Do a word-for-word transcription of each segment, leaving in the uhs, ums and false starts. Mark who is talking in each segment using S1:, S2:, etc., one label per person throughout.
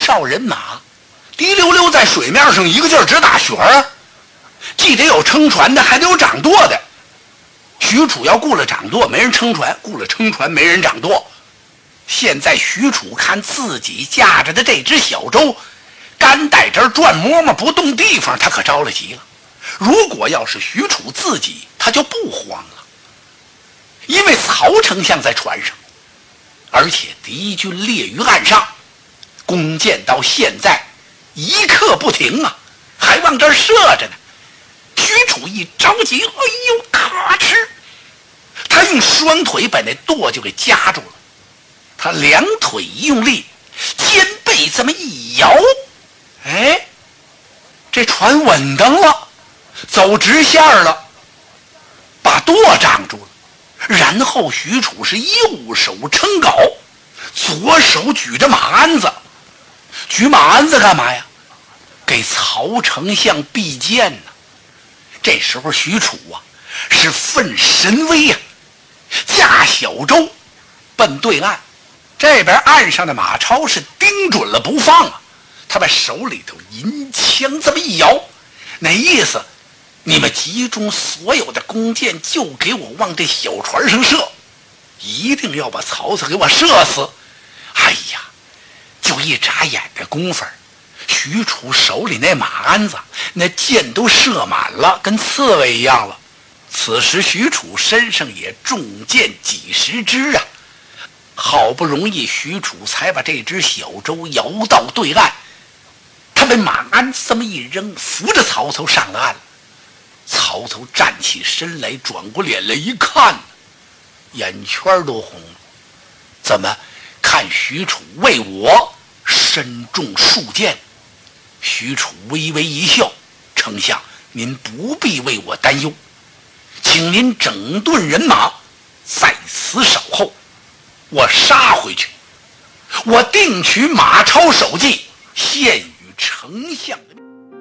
S1: 票人马滴溜溜在水面上一个劲儿直打旋啊，既得有撑船的，还得有掌舵的。许褚要雇了掌舵，没人撑船；雇了撑船，没人掌舵。现在许褚看自己驾着的这只小舟，干在这儿转摸摸不动地方，他可着了急了。如果要是许褚自己，他就不慌了，因为曹丞相在船上，而且敌军列于岸上，弓箭到现在一刻不停啊，还往这儿射着呢。许褚一着急，哎呦，咔哧，他用双腿把那舵就给夹住了。他两腿一用力，肩背这么一摇，哎，这船稳当了，走直线了，把舵挡住了。然后许褚是右手撑镐，左手举着马鞍子。举马鞍子干嘛呀？给曹丞相避箭呢。这时候许褚啊是奋神威呀、啊，驾小舟奔对岸。这边岸上的马超是盯准了不放啊，他把手里头银枪这么一摇，那意思，你们集中所有的弓箭，就给我往这小船上射，一定要把曹操给我射死。哎呀，就一眨眼的功夫，许褚手里那马鞍子那箭都射满了，跟刺猬一样了。此时许褚身上也中箭几十支啊，好不容易许褚才把这只小舟摇到对岸，他把马鞍这么一扔，扶着曹操上了岸了。曹操站起身来，转过脸来一看，眼圈都红了。怎么看许褚为我身中数箭？许褚微微一笑，丞相您不必为我担忧，请您整顿人马，在此守候，我杀回去，我定取马超首级，献与丞相的。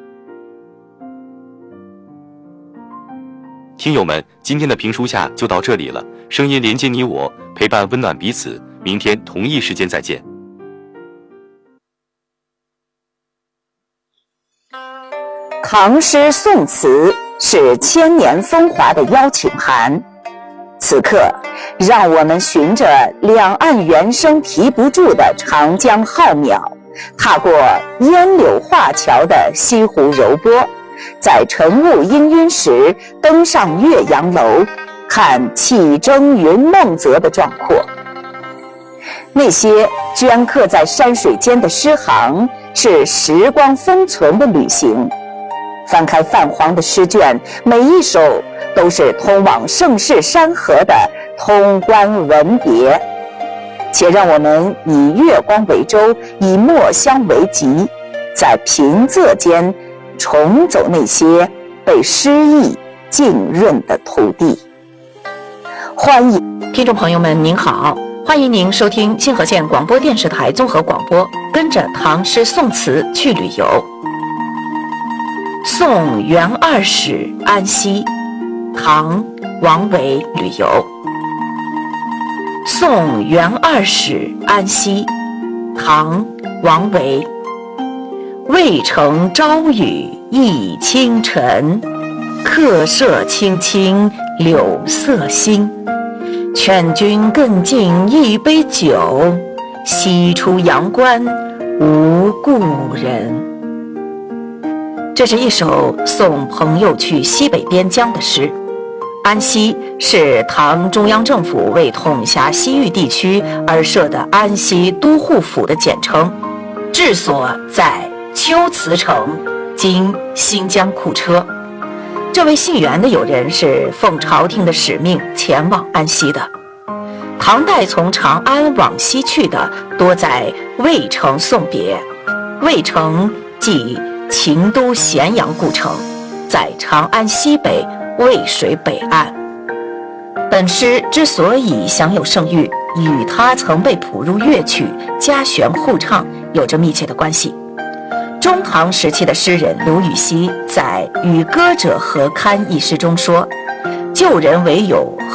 S2: 听友们，今天的评书下就到这里了。声音连接你我，陪伴温暖彼此。明天同一时间再见。
S3: 唐诗宋词是千年风华的邀请函，此刻让我们循着两岸猿声啼不住的长江浩渺，踏过烟柳画桥的西湖柔波，在晨雾氤氲时登上岳阳楼，看气蒸云梦泽的壮阔。那些镌刻在山水间的诗行，是时光封存的旅行。翻开泛黄的诗卷，每一首都是通往盛世山河的通关文别。且让我们以月光为舟，以墨香为笈，在平仄间重走那些被诗意浸润的土地。欢迎
S4: 听众朋友们您好，欢迎您收听清河县广播电视台综合广播，跟着唐诗宋词去旅游。送元二使安西，唐·王维旅游。送元二使安西，唐·王维。渭城朝雨浥轻尘，客舍青青柳色新。劝君更尽一杯酒，西出阳关无故人。这是一首送朋友去西北边疆的诗。安西是唐中央政府为统辖西域地区而设的安西都护府的简称，治所在龟兹城，今新疆库车。这位姓袁的友人是奉朝廷的使命前往安西的。唐代从长安往西去的多在渭城送别，渭城即秦都咸阳故城，在长安西北渭水北岸。本诗之所以享有盛誉，与他曾被谱入乐曲、家弦互唱有着密切的关系。中唐时期的诗人刘禹锡在《与歌者何堪》一诗中说：“旧人唯有